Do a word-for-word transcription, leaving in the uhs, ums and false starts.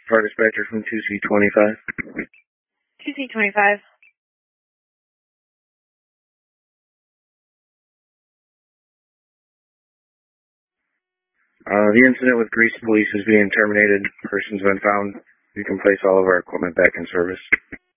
Fire dispatcher from two C twenty-five. two C twenty-five. Uh, the incident with Greece Police is being terminated. Person's been found. You can place all of our equipment back in service.